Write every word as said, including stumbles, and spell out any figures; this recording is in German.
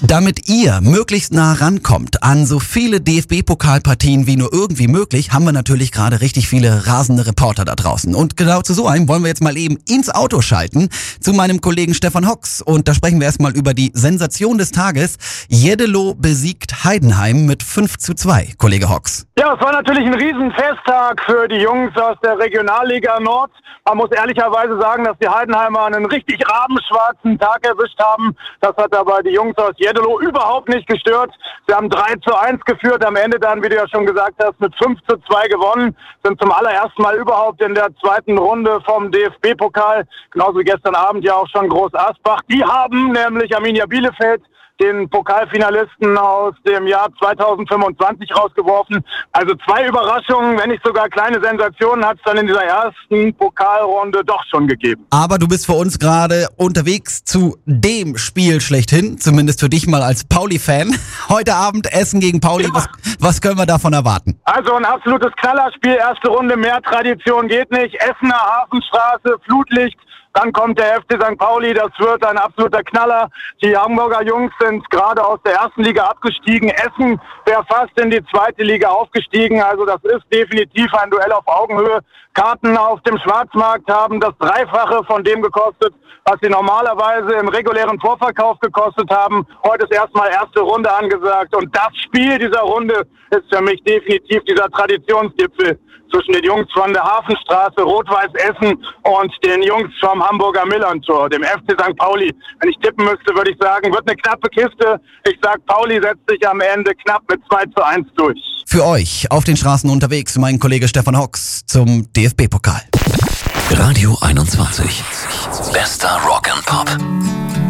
Damit ihr möglichst nah rankommt an so viele D F B-Pokalpartien wie nur irgendwie möglich, haben wir natürlich gerade richtig viele rasende Reporter da draußen. Und genau zu so einem wollen wir jetzt mal eben ins Auto schalten zu meinem Kollegen Stefan Hocks. Und da sprechen wir erstmal über die Sensation des Tages. Jeddelo besiegt Heidenheim mit fünf zu zwei. Kollege Hocks. Ja, es war natürlich ein Riesenfesttag für die Jungs aus der Regionalliga Nord. Man muss ehrlicherweise sagen, dass die Heidenheimer einen richtig rabenschwarzen Tag erwischt haben. Das hat aber die Jungs aus Jeddelo überhaupt nicht gestört. Sie haben drei zu eins geführt, am Ende dann, wie du ja schon gesagt hast, mit fünf zu zwei gewonnen. Sind zum allerersten Mal überhaupt in der zweiten Runde vom D F B-Pokal. Genauso wie gestern Abend ja auch schon Groß Asbach. Die haben nämlich Arminia Bielefeld, den Pokalfinalisten aus dem Jahr zweitausendfünfundzwanzig, rausgeworfen. Also zwei Überraschungen, wenn nicht sogar kleine Sensationen, hat es dann in dieser ersten Pokalrunde doch schon gegeben. Aber du bist für uns gerade unterwegs zu dem Spiel schlechthin, zumindest für dich mal als Pauli-Fan. Heute Abend Essen gegen Pauli, ja. was, was können wir davon erwarten? Also ein absolutes Knallerspiel, erste Runde, mehr Tradition geht nicht. Essener Hafenstraße, Flutlicht. Dann kommt der F C Sankt Pauli, das wird ein absoluter Knaller. Die Hamburger Jungs sind gerade aus der ersten Liga abgestiegen. Essen wäre fast in die zweite Liga aufgestiegen. Also das ist definitiv ein Duell auf Augenhöhe. Karten auf dem Schwarzmarkt haben das Dreifache von dem gekostet, was sie normalerweise im regulären Vorverkauf gekostet haben. Heute ist erstmal erste Runde angesagt. Und das Spiel dieser Runde ist für mich definitiv dieser Traditionsgipfel zwischen den Jungs von der Hafenstraße, Rot-Weiß Essen und den Jungs vom Hamburger Millerntor, dem F C Sankt Pauli. Wenn ich tippen müsste, würde ich sagen, wird eine knappe Kiste. Ich sag, Pauli setzt sich am Ende knapp mit zwei zu eins durch. Für euch auf den Straßen unterwegs, mein Kollege Stefan Hocks zum D F B-Pokal. Radio einundzwanzig. Bester Rock and Pop.